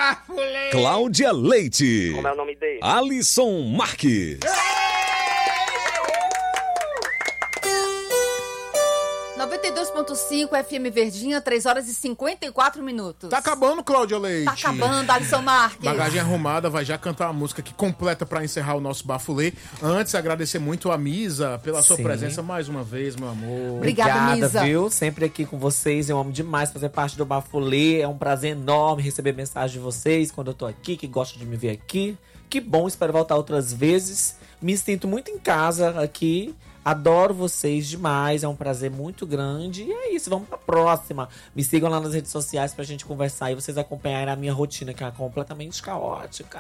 Bafulê. Cláudia Leite. Como é o nome dele? Alisson Marques. 92.5 FM Verdinha, 3 horas e 54 minutos. Tá acabando, Cláudia Leite. Tá acabando, Alisson Marques. Bagagem Arrumada vai já cantar a música que completa pra encerrar o nosso Bafulê. Antes, agradecer muito a Misa pela sua presença mais uma vez, meu amor. Obrigada, Misa. Viu? Sempre aqui com vocês. Eu amo demais fazer parte do Bafulê. É um prazer enorme receber mensagem de vocês quando eu tô aqui, que gostam de me ver aqui. Que bom, espero voltar outras vezes. Me sinto muito em casa aqui. Adoro vocês demais, é um prazer muito grande. E é isso, vamos pra próxima. Me sigam lá nas redes sociais pra gente conversar e vocês acompanharem a minha rotina, que é completamente caótica.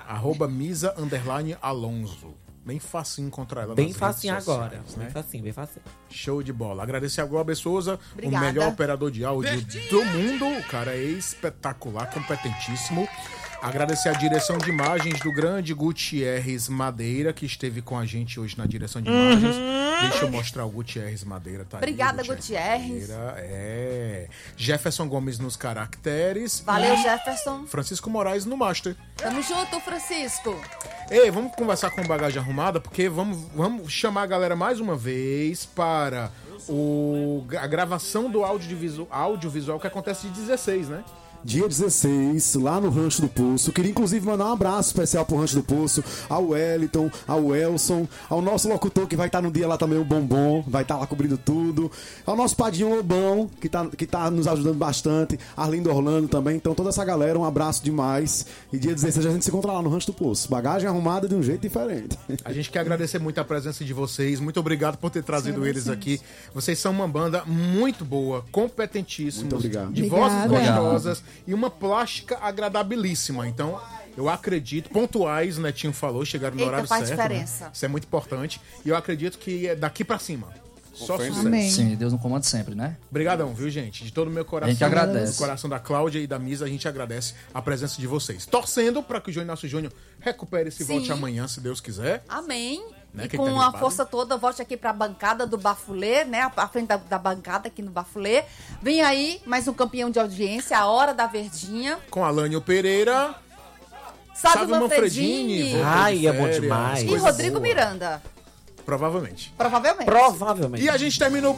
@Misa_Alonso. Bem facinho encontrar ela Bem nas facinho redes sociais, agora. né? Bem facinho, bem facinho. Show de bola. Agradecer a Globo Souza, Obrigada. o melhor operador de áudio do mundo. O cara é espetacular, competentíssimo. Agradecer a direção de imagens do grande Gutierrez Madeira, que esteve com a gente hoje na direção de imagens. Deixa eu mostrar o Gutierrez Madeira. Tá Obrigada, aí, Gutierrez. Madeira. Jefferson Gomes nos caracteres. Valeu, e Jefferson. Francisco Moraes no master. Tamo junto, Francisco. Ei, vamos conversar com Bagagem Arrumada, porque vamos chamar a galera mais uma vez para a gravação do audiovisual que acontece de 16, né? Dia 16, lá no Rancho do Poço. Queria inclusive mandar um abraço especial pro Rancho do Poço, ao Wellington, ao Elson, ao nosso locutor que vai estar no dia lá também, o Bombom, vai estar lá cobrindo tudo, ao nosso Padinho Lobão, que tá nos ajudando bastante, Arlindo Orlando também. Então toda essa galera, um abraço demais. E dia 16 a gente se encontra lá no Rancho do Poço. Bagagem arrumada de um jeito diferente. A gente quer agradecer muito a presença de vocês. Muito obrigado por ter trazido eles aqui. Vocês são uma banda muito boa, competentíssimos, Muito obrigado. de vozes gostosas e uma plástica agradabilíssima. Então, eu acredito, pontuais, o Netinho falou, chegaram no horário faz certo. diferença. Né? Isso é muito importante. E eu acredito que é daqui pra cima. Só sucesso. Amém. Sim, Deus no comando sempre, né? Obrigadão, viu, gente? De todo o meu coração. A gente agradece. Do coração da Cláudia e da Misa, a gente agradece a presença de vocês. Torcendo para que o Inácio Júnior recupere esse volte amanhã, se Deus quiser. Amém. Né, E que com tá a gripado. força toda, volte aqui pra bancada do Bafulê, né? A frente da bancada aqui no Bafulê. Vem aí mais um campeão de audiência, a Hora da Verdinha. Com Alânio Pereira, Sávio Manfredini. Manfredini. voltou Ai, de é bom férias, demais. E coisa Rodrigo boa. Miranda. Provavelmente. Provavelmente. Provavelmente. E a gente terminou o